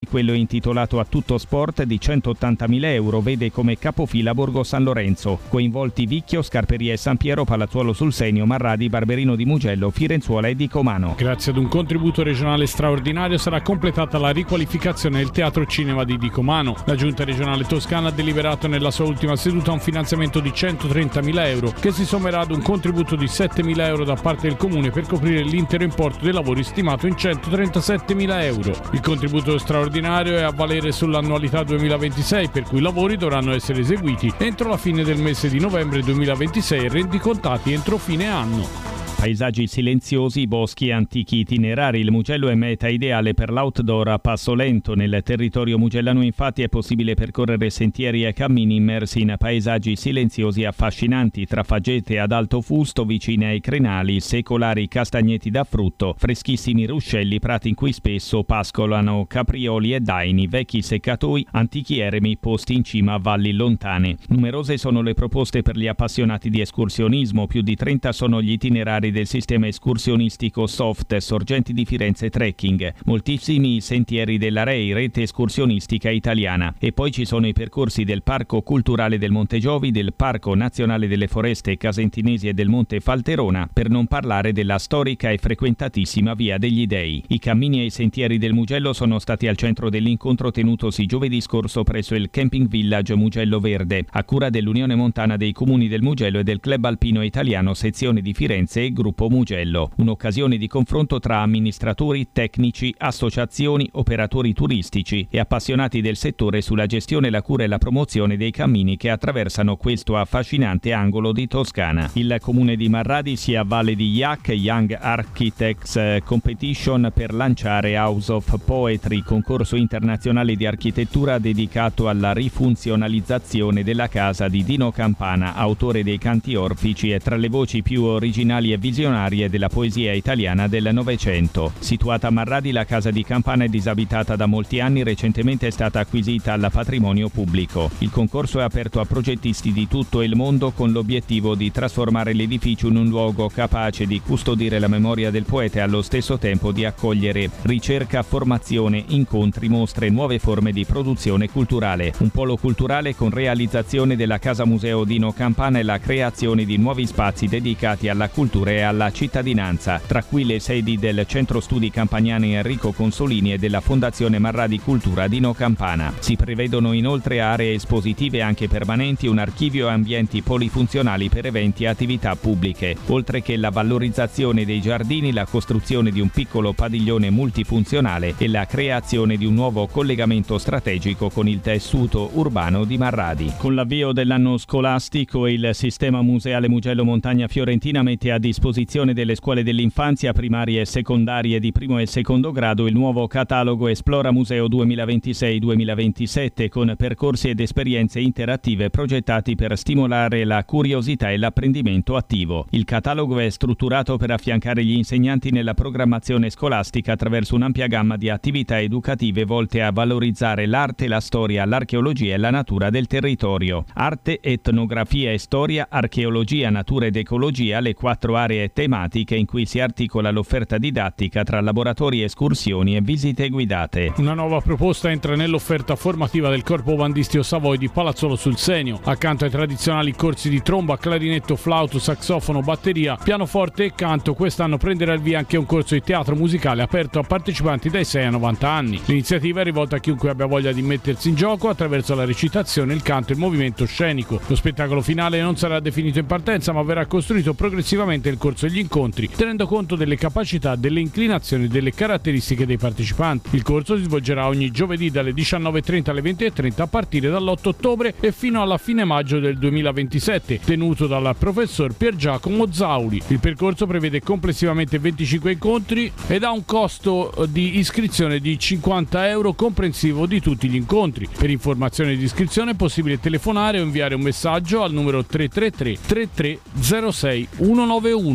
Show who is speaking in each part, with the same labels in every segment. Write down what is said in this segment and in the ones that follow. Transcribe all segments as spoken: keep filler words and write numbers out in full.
Speaker 1: Quello intitolato A Tutto Sport di centottantamila euro vede come capofila Borgo San Lorenzo. Coinvolti Vicchio, Scarperia e San Piero, Palazzuolo sul Senio, Marradi, Barberino di Mugello, Firenzuola e Dicomano.
Speaker 2: Grazie ad un contributo regionale straordinario sarà completata la riqualificazione del Teatro Cinema di Dicomano. La Giunta regionale toscana ha deliberato nella sua ultima seduta un finanziamento di centotrentamila euro che si sommerà ad un contributo di settemila euro da parte del comune per coprire l'intero importo dei lavori stimato in centotrentasettemila euro. Il contributo straordinario è a valere sull'annualità duemilaventisei, per cui i lavori dovranno essere eseguiti entro la fine del mese di novembre duemilaventisei e rendicontati entro fine anno.
Speaker 1: Paesaggi silenziosi, boschi antichi itinerari. Il Mugello è meta ideale per l'outdoor a passo lento. Nel territorio mugellano infatti è possibile percorrere sentieri e cammini immersi in paesaggi silenziosi affascinanti, tra faggete ad alto fusto vicine ai crenali, secolari castagneti da frutto, freschissimi ruscelli, prati in cui spesso pascolano caprioli e daini, vecchi seccatoi, antichi eremi posti in cima a valli lontane. Numerose sono le proposte per gli appassionati di escursionismo, più di trenta sono gli itinerari del sistema escursionistico Soft, Sorgenti di Firenze Trekking, moltissimi sentieri della R E I, rete escursionistica italiana, e poi ci sono i percorsi del Parco Culturale del Monte Giovi, del Parco Nazionale delle Foreste Casentinesi e del Monte Falterona, per non parlare della storica e frequentatissima Via degli Dei. I cammini e i sentieri del Mugello sono stati al centro dell'incontro tenutosi giovedì scorso presso il Camping Village Mugello Verde, a cura dell'Unione Montana dei Comuni del Mugello e del Club Alpino Italiano sezione di Firenze e Gruppo Mugello. Un'occasione di confronto tra amministratori, tecnici, associazioni, operatori turistici e appassionati del settore sulla gestione, la cura e la promozione dei cammini che attraversano questo affascinante angolo di Toscana. Il comune di Marradi si avvale di Y A C, Young Architects Competition, per lanciare House of Poetry, concorso internazionale di architettura dedicato alla rifunzionalizzazione della casa di Dino Campana, autore dei canti orfici e tra le voci più originali e visionarie della poesia italiana del Novecento. Situata a Marradi, la casa di Campana è disabitata da molti anni, recentemente è stata acquisita al patrimonio pubblico. Il concorso è aperto a progettisti di tutto il mondo con l'obiettivo di trasformare l'edificio in un luogo capace di custodire la memoria del poeta e allo stesso tempo di accogliere ricerca, formazione, incontri, mostre, nuove forme di produzione culturale. Un polo culturale con realizzazione della Casa Museo Dino Campana e la creazione di nuovi spazi dedicati alla cultura e alla cittadinanza, tra cui le sedi del Centro Studi Campagnani Enrico Consolini e della Fondazione Marradi Cultura Dino Campana. Si prevedono inoltre aree espositive anche permanenti, un archivio e ambienti polifunzionali per eventi e attività pubbliche, oltre che la valorizzazione dei giardini, la costruzione di un piccolo padiglione multifunzionale e la creazione di un nuovo collegamento strategico con il tessuto urbano di Marradi. Con l'avvio dell'anno scolastico, il sistema museale Mugello Montagna Fiorentina mette a disposizione delle scuole dell'infanzia, primarie e secondarie di primo e secondo grado il nuovo catalogo Esplora Museo duemilaventisei duemilaventisette, con percorsi ed esperienze interattive progettati per stimolare la curiosità e l'apprendimento attivo. Il catalogo è strutturato per affiancare gli insegnanti nella programmazione scolastica attraverso un'ampia gamma di attività educative volte a valorizzare l'arte, la storia, l'archeologia e la natura del territorio. Arte, etnografia e storia, archeologia, natura ed ecologia, le quattro aree tematiche in cui si articola l'offerta didattica tra laboratori, escursioni e visite guidate.
Speaker 2: Una nuova proposta entra nell'offerta formativa del Corpo Bandistico Savoy di Palazzuolo sul Senio. Accanto ai tradizionali corsi di tromba, clarinetto, flauto, saxofono, batteria, pianoforte e canto, quest'anno prenderà il via anche un corso di teatro musicale aperto a partecipanti dai sei ai novanta anni. L'iniziativa è rivolta a chiunque abbia voglia di mettersi in gioco attraverso la recitazione, il canto e il movimento scenico. Lo spettacolo finale non sarà definito in partenza, ma verrà costruito progressivamente il corso e gli incontri, tenendo conto delle capacità, delle inclinazioni e delle caratteristiche dei partecipanti. Il corso si svolgerà ogni giovedì dalle diciannove e trenta alle venti e trenta a partire dall'otto ottobre e fino alla fine maggio del duemilaventisette, tenuto dal professor Pier Giacomo Zauli. Il percorso prevede complessivamente venticinque incontri ed ha un costo di iscrizione di cinquanta euro comprensivo di tutti gli incontri. Per informazioni di iscrizione è possibile telefonare o inviare un messaggio al numero tre tre tre tre tre zero sei uno nove uno.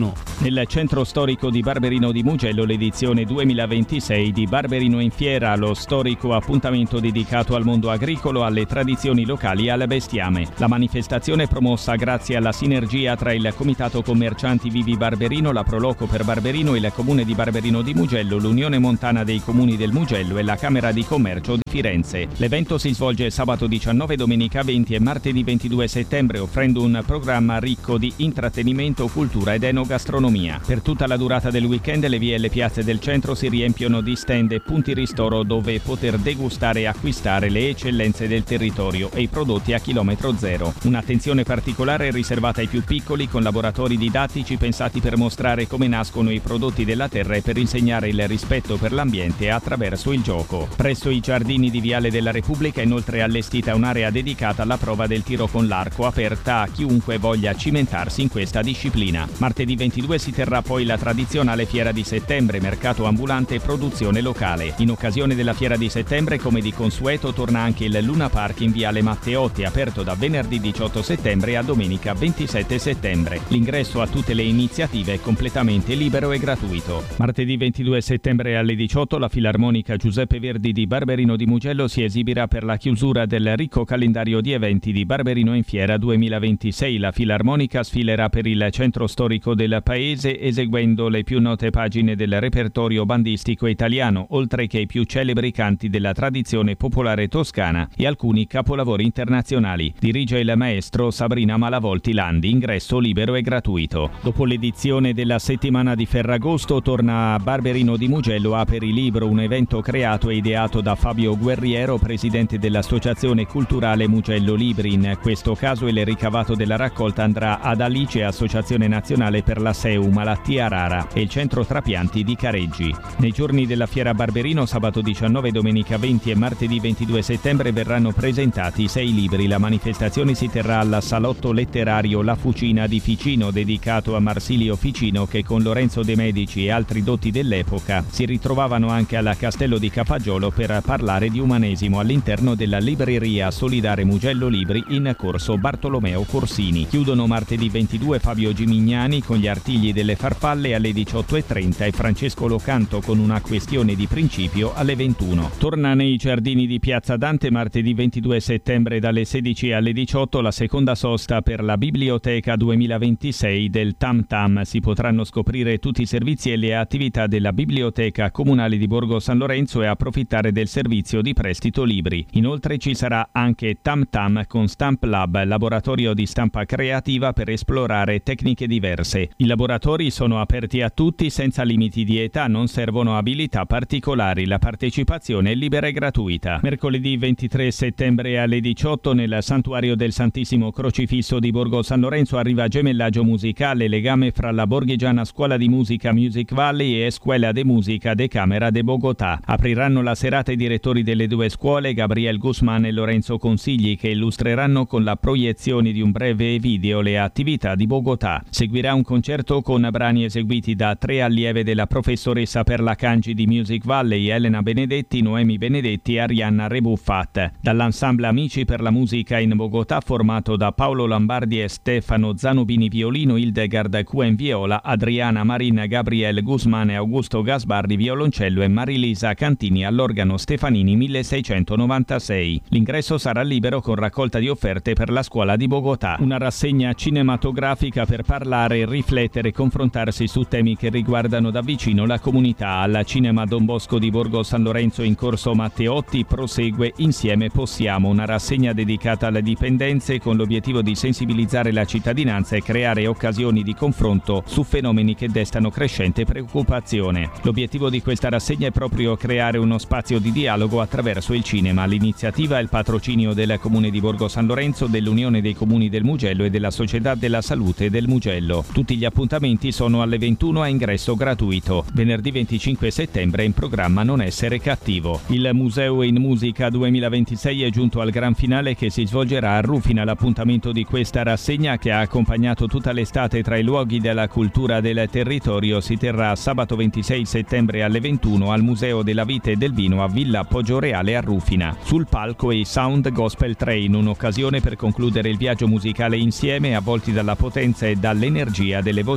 Speaker 1: Nel centro storico di Barberino di Mugello l'edizione duemilaventisei di Barberino in Fiera, lo storico appuntamento dedicato al mondo agricolo, alle tradizioni locali e al bestiame. La manifestazione è promossa grazie alla sinergia tra il Comitato Commercianti Vivi Barberino, la Proloco per Barberino, il Comune di Barberino di Mugello, l'Unione Montana dei Comuni del Mugello e la Camera di Commercio di Firenze. L'evento si svolge sabato diciannove, domenica venti e martedì ventidue settembre, offrendo un programma ricco di intrattenimento, cultura ed enogastronomia. Per tutta la durata del weekend le vie e le piazze del centro si riempiono di stand e punti ristoro dove poter degustare e acquistare le eccellenze del territorio e i prodotti a chilometro zero. Un'attenzione particolare è riservata ai più piccoli, con laboratori didattici pensati per mostrare come nascono i prodotti della terra e per insegnare il rispetto per l'ambiente attraverso il gioco. Presso i giardini di Viale della Repubblica è inoltre allestita un'area dedicata alla prova del tiro con l'arco, aperta a chiunque voglia cimentarsi in questa disciplina. Martedì ventidue si terrà poi la tradizionale Fiera di Settembre, mercato ambulante e produzione locale. In occasione della Fiera di Settembre, come di consueto, torna anche il Luna Park in Viale Matteotti, aperto da venerdì diciotto settembre a domenica ventisette settembre. L'ingresso a tutte le iniziative è completamente libero e gratuito. Martedì ventidue settembre alle diciotto la Filarmonica Giuseppe Verdi di Barberino di Mugello si esibirà per la chiusura del ricco calendario di eventi di Barberino in Fiera duemilaventisei. La Filarmonica sfilerà per il centro storico del paese eseguendo le più note pagine del repertorio bandistico italiano, oltre che i più celebri canti della tradizione popolare toscana e alcuni capolavori internazionali. Dirige il maestro Sabrina Malavolti Landi, ingresso libero e gratuito. Dopo l'edizione della settimana di Ferragosto torna a Barberino di Mugello Aperilibro, un evento creato e ideato da Fabio Guerriero, presidente dell'Associazione Culturale Mugello Libri. In questo caso il ricavato della raccolta andrà ad Alice, Associazione Nazionale per la S E U Malattia Rara, e il Centro Trapianti di Careggi. Nei giorni della Fiera Barberino, sabato diciannove, domenica venti e martedì ventidue settembre verranno presentati sei libri. La manifestazione si terrà al Salotto Letterario La Fucina di Ficino, dedicato a Marsilio Ficino, che con Lorenzo De Medici e altri dotti dell'epoca si ritrovavano anche al Castello di Cafagiolo per parlare di umanesimo all'interno della libreria solidare Mugello Libri in corso Bartolomeo Corsini. Chiudono martedì ventidue Fabio Gimignani con Gli Artigli delle Farfalle alle diciotto e trenta e Francesco Locanto con Una questione di principio alle ventuno. Torna nei giardini di Piazza Dante martedì ventidue settembre dalle sedici alle diciotto la seconda sosta per la Biblioteca duemilaventisei del Tam Tam. Si potranno scoprire tutti i servizi e le attività della Biblioteca Comunale di Borgo San Lorenzo e approfittare del servizio di prestito libri. Inoltre ci sarà anche Tam Tam con Stamp Lab, laboratorio di stampa creativa per esplorare tecniche diverse. I laboratori sono aperti a tutti senza limiti di età, non servono abilità particolari. La partecipazione è libera e gratuita. Mercoledì ventitré settembre alle diciotto nel Santuario del Santissimo Crocifisso di Borgo San Lorenzo arriva Gemellaggio Musicale, legame fra la borghigiana Scuola di Musica Music Valley e Escuela de Música de Camera de Bogotà. Apriranno la serata i direttori delle due scuole, Gabriel Guzman e Lorenzo Consigli, che illustreranno con la proiezione di un breve video le attività di Bogotà. Seguirà un concerto con brani eseguiti da tre allieve della professoressa Perla Cangi di Music Valley, Elena Benedetti, Noemi Benedetti e Arianna Rebuffat. Dall'ensemble Amici per la Musica in Bogotà, formato da Paolo Lambardi e Stefano Zanubini violino, Hildegard Cuen viola, Adriana Marin, Gabriel Guzman e Augusto Gasbardi violoncello e Marilisa Cantini all'organo Stefanini milleseicentonovantasei. L'ingresso sarà libero con raccolta di offerte per la scuola di Bogotà. Una rassegna cinematografica per parlare, riflettere e confrontarsi su temi che riguardano da vicino la comunità. Alla Cinema Don Bosco di Borgo San Lorenzo in corso Matteotti prosegue Insieme Possiamo, una rassegna dedicata alle dipendenze con l'obiettivo di sensibilizzare la cittadinanza e creare occasioni di confronto su fenomeni che destano crescente preoccupazione. L'obiettivo di questa rassegna è proprio creare uno spazio di dialogo attraverso il cinema. L'iniziativa è il patrocinio del Comune di Borgo San Lorenzo, dell'Unione dei Comuni del Mugello e della Società della Salute del Mugello. Tutti gli appuntamenti sono alle ventuno a ingresso gratuito. Venerdì venticinque settembre è in programma Non essere cattivo. Il Museo in Musica duemilaventisei è giunto al gran finale che si svolgerà a Rufina. L'appuntamento di questa rassegna, che ha accompagnato tutta l'estate tra i luoghi della cultura del territorio, si terrà sabato ventisei settembre alle ventuno al Museo della Vite e del Vino a Villa Poggioreale a Rufina. Sul palco i Sound Gospel Train, un'occasione per concludere il viaggio musicale insieme, avvolti dalla potenza e dall'energia delle voci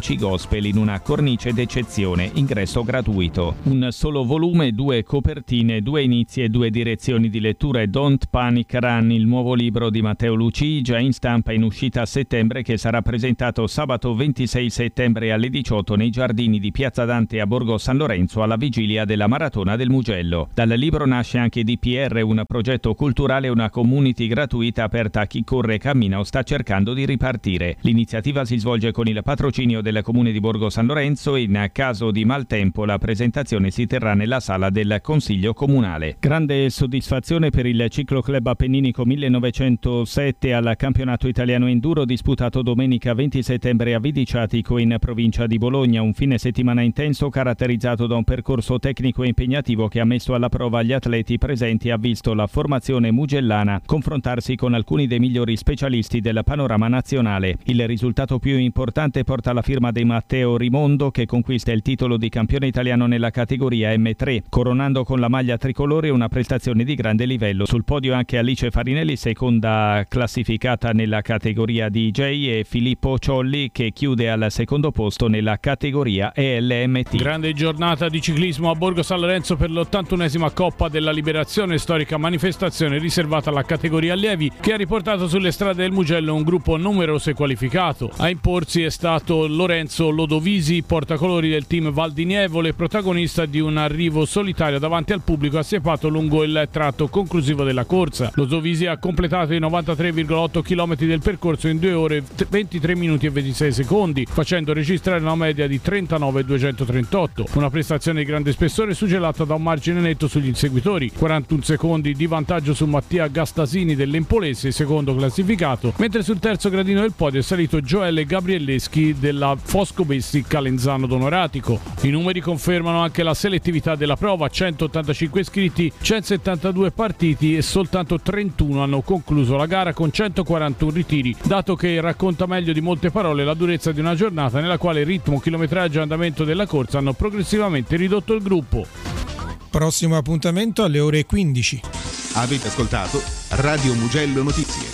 Speaker 1: voci gospel in una cornice d'eccezione, ingresso gratuito. Un solo volume, due copertine, due inizi e due direzioni di lettura e Don't Panic Run, il nuovo libro di Matteo Lucii, già in stampa in uscita a settembre, che sarà presentato sabato ventisei settembre alle diciotto nei giardini di Piazza Dante a Borgo San Lorenzo alla vigilia della Maratona del Mugello. Dal libro nasce anche D P R, un progetto culturale e una community gratuita aperta a chi corre, cammina o sta cercando di ripartire. L'iniziativa si svolge con il patrocinio del Comune di Borgo San Lorenzo e in caso di maltempo la presentazione si terrà nella sala del Consiglio Comunale. Grande soddisfazione per il Cicloclub Appenninico millenovecentosette al campionato italiano enduro disputato domenica venti settembre a Vidiciatico in provincia di Bologna, un fine settimana intenso caratterizzato da un percorso tecnico e impegnativo che ha messo alla prova gli atleti presenti e ha visto la formazione mugellana confrontarsi con alcuni dei migliori specialisti del panorama nazionale. Il risultato più importante porta la firma di Matteo Rimondo, che conquista il titolo di campione italiano nella categoria M tre, coronando con la maglia tricolore una prestazione di grande livello. Sul podio anche Alice Farinelli, seconda classificata nella categoria D J, e Filippo Ciolli, che chiude al secondo posto nella categoria E L M T.
Speaker 2: Grande giornata di ciclismo a Borgo San Lorenzo per l'ottantunesima Coppa della Liberazione, storica manifestazione riservata alla categoria allievi, che ha riportato sulle strade del Mugello un gruppo numeroso e qualificato. A imporsi è stato Lorenzo Lodovisi, portacolori del team Val di Nievole, protagonista di un arrivo solitario davanti al pubblico assiepato lungo il tratto conclusivo della corsa. Lodovisi ha completato i novantatré virgola otto chilometri del percorso in due ore ventitré minuti e ventisei secondi, facendo registrare una media di trentanove virgola duecentotrentotto, una prestazione di grande spessore suggellata da un margine netto sugli inseguitori, quarantuno secondi di vantaggio su Mattia Gastasini dell'Empolese, secondo classificato, mentre sul terzo gradino del podio è salito Gioele Gabrielleschi della Foscobessi Calenzano Donoratico. I numeri confermano anche la selettività della prova: centottantacinque iscritti, centosettantadue partiti e soltanto trentuno hanno concluso la gara con centoquarantuno ritiri, dato che racconta meglio di molte parole la durezza di una giornata nella quale ritmo, chilometraggio e andamento della corsa hanno progressivamente ridotto il gruppo.
Speaker 3: Prossimo appuntamento alle ore quindici.
Speaker 4: Avete ascoltato Radio Mugello Notizie.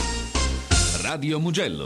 Speaker 4: Radio Mugello.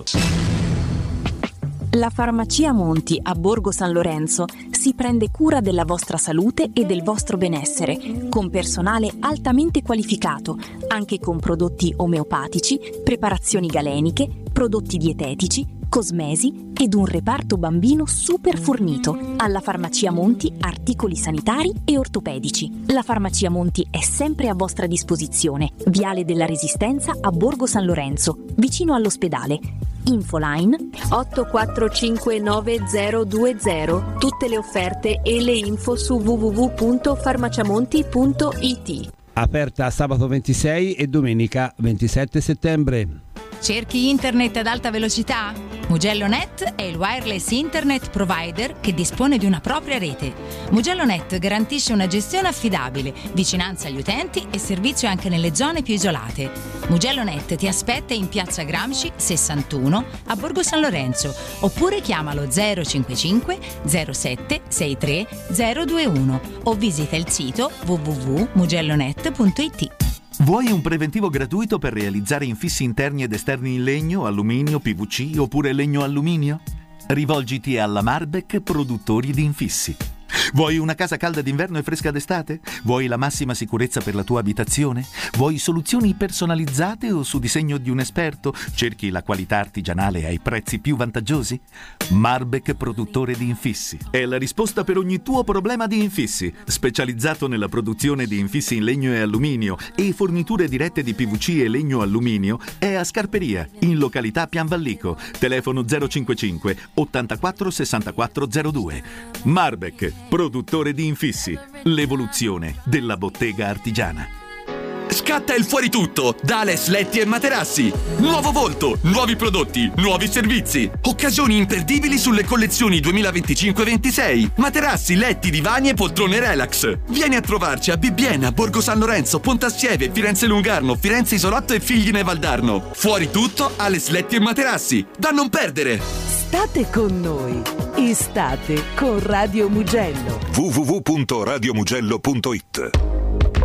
Speaker 5: La Farmacia Monti a Borgo San Lorenzo si prende cura della vostra salute e del vostro benessere, con personale altamente qualificato, anche con prodotti omeopatici, preparazioni galeniche, prodotti dietetici, cosmesi ed un reparto bambino super fornito. Alla Farmacia Monti articoli sanitari e ortopedici. La Farmacia Monti è sempre a vostra disposizione. Viale della Resistenza a Borgo San Lorenzo, vicino all'ospedale. Infoline otto quattro cinque nove zero due zero. Tutte le offerte e le info su w w w punto farmaciamonti punto i t.
Speaker 6: Aperta sabato ventisei e domenica ventisette settembre.
Speaker 7: Cerchi internet ad alta velocità? MugelloNet è il wireless internet provider che dispone di una propria rete. MugelloNet garantisce una gestione affidabile, vicinanza agli utenti e servizio anche nelle zone più isolate. MugelloNet ti aspetta in Piazza Gramsci sessantuno a Borgo San Lorenzo, oppure chiamalo zero cinquantacinque zero sette sessantatré zero ventuno o visita il sito w w w punto mugellonet punto i t.
Speaker 8: Vuoi un preventivo gratuito per realizzare infissi interni ed esterni in legno, alluminio, P V C oppure legno alluminio? Rivolgiti alla Marbek Produttori di Infissi. Vuoi una casa calda d'inverno e fresca d'estate? Vuoi la massima sicurezza per la tua abitazione? Vuoi soluzioni personalizzate o su disegno di un esperto? Cerchi la qualità artigianale ai prezzi più vantaggiosi? Marbek Produttore di Infissi è la risposta per ogni tuo problema di infissi. Specializzato nella produzione di infissi in legno e alluminio e forniture dirette di P V C e legno alluminio, è a Scarperia, in località Pianvallico. Telefono zero cinquantacinque ottantaquattro sessantaquattro zero due. Marbek Produttore di Infissi, l'evoluzione della bottega artigiana.
Speaker 9: Scatta il fuori tutto da Ales Letti e Materassi. Nuovo volto, nuovi prodotti, nuovi servizi, occasioni imperdibili sulle collezioni duemilaventicinque ventisei. Materassi, letti, divani e poltrone relax. Vieni a trovarci a Bibbiena, Borgo San Lorenzo, Pontassieve, Firenze Lungarno, Firenze Isolotto e Figline Valdarno. Fuori tutto, Ales Letti e Materassi, da non perdere.
Speaker 10: State con noi, estate con Radio Mugello.
Speaker 11: w w w punto radio mugello punto i t